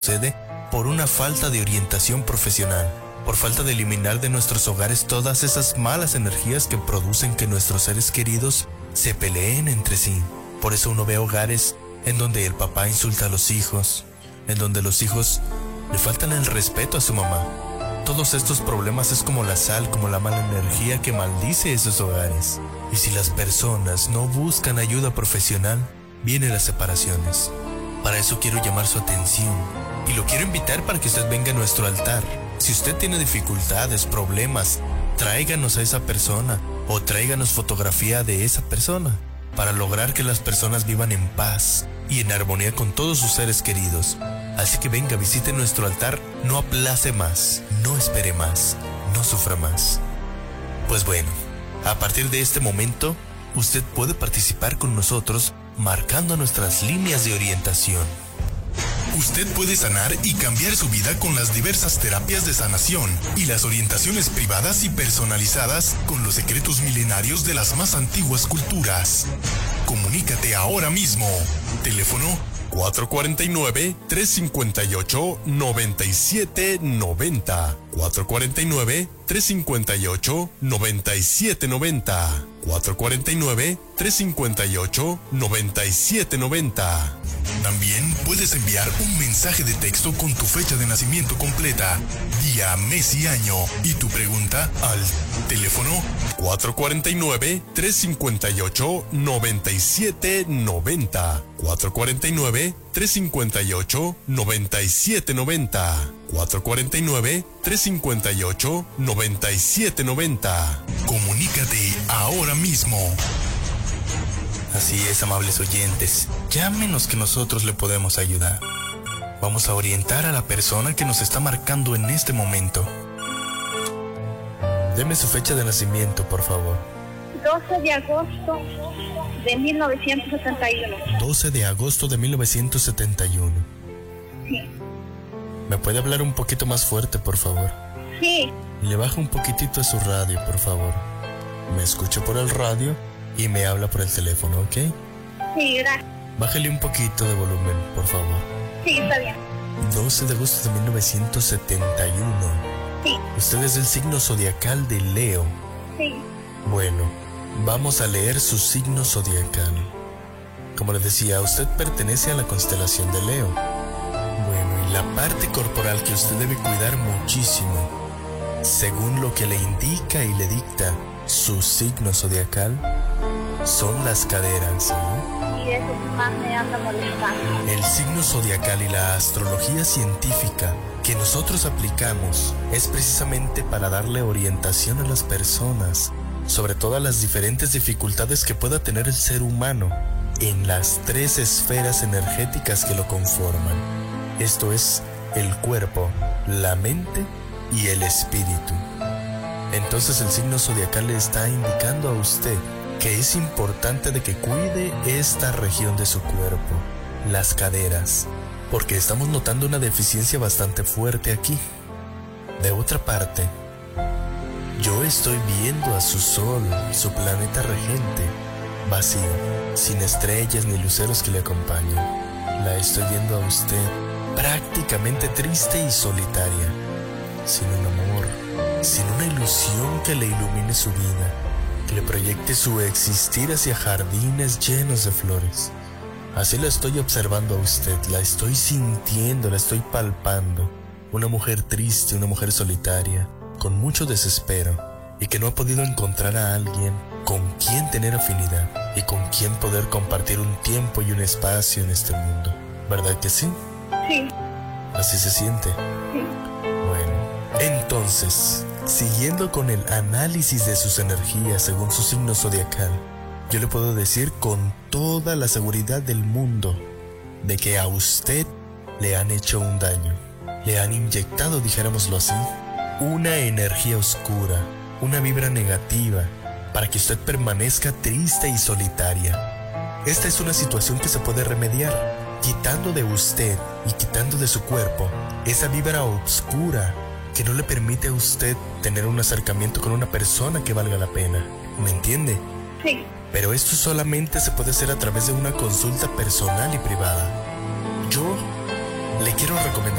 sucede por una falta de orientación profesional, por falta de eliminar de nuestros hogares todas esas malas energías que producen que nuestros seres queridos se peleen entre sí. Por eso uno ve hogares en donde el papá insulta a los hijos, en donde los hijos le faltan el respeto a su mamá. Todos estos problemas es como la sal, como la mala energía que maldice esos hogares. Y si las personas no buscan ayuda profesional, vienen las separaciones. Para eso quiero llamar su atención y lo quiero invitar para que usted venga a nuestro altar. Si usted tiene dificultades, problemas, tráiganos a esa persona o tráiganos fotografía de esa persona para lograr que las personas vivan en paz y en armonía con todos sus seres queridos. Así que venga, visite nuestro altar, no aplace más, no espere más, no sufra más. Pues bueno, a partir de este momento, usted puede participar con nosotros marcando nuestras líneas de orientación. Usted puede sanar y cambiar su vida con las diversas terapias de sanación y las orientaciones privadas y personalizadas con los secretos milenarios de las más antiguas culturas. Comunícate ahora mismo. Teléfono 449-358-9790. 449-358-9790. 449-358-9790. También puedes enviar un mensaje de texto con tu fecha de nacimiento completa, día, mes y año y tu pregunta al teléfono 449-358-9790. 449-358-9790. 449-358-9790. Comunícate ahora mismo. Así es, amables oyentes, llámenos que nosotros le podemos ayudar. Vamos a orientar a la persona que nos está marcando en este momento. Deme su fecha de nacimiento, por favor. 12 de agosto de 1971. 12 de agosto de 1971. Sí. ¿Me puede hablar un poquito más fuerte, por favor? Sí. Le baja un poquitito a su radio, por favor. Me escucha por el radio y me habla por el teléfono, ¿ok? Sí, gracias. Bájale un poquito de volumen, por favor. Sí, está bien. 12 de agosto de 1971. Sí. Usted es del signo zodiacal de Leo. Sí. Bueno, vamos a leer su signo zodiacal. Como le decía, usted pertenece a la constelación de Leo. Bueno, y la parte corporal que usted debe cuidar muchísimo, según lo que le indica y le dicta su signo zodiacal, son las caderas, ¿sí? Y eso más me anda molestando. El signo zodiacal y la astrología científica que nosotros aplicamos es precisamente para darle orientación a las personas sobre todas las diferentes dificultades que pueda tener el ser humano en las 3 esferas energéticas que lo conforman. Esto es el cuerpo, la mente y el espíritu. Entonces el signo zodiacal le está indicando a usted que es importante de que cuide esta región de su cuerpo, las caderas, porque estamos notando una deficiencia bastante fuerte aquí. De otra parte, yo estoy viendo a su sol, su planeta regente, vacío, sin estrellas ni luceros que le acompañen. La estoy viendo a usted prácticamente triste y solitaria, sin un amor, sin una ilusión que le ilumine su vida, que le proyecte su existir hacia jardines llenos de flores. Así la estoy observando a usted, la estoy sintiendo, la estoy palpando. Una mujer triste, una mujer solitaria, con mucho desespero, y que no ha podido encontrar a alguien con quien tener afinidad y con quien poder compartir un tiempo y un espacio en este mundo. ¿Verdad que sí? Sí. Así se siente. Sí. Bueno, entonces, siguiendo con el análisis de sus energías según su signo zodiacal, yo le puedo decir con toda la seguridad del mundo de que a usted le han hecho un daño. Le han inyectado, dijéramoslo así, una energía oscura, una vibra negativa, para que usted permanezca triste y solitaria. Esta es una situación que se puede remediar, quitando de usted y quitando de su cuerpo esa vibra oscura que no le permite a usted tener un acercamiento con una persona que valga la pena. ¿Me entiende? Sí. Pero esto solamente se puede hacer a través de una consulta personal y privada. Yo le quiero recomendar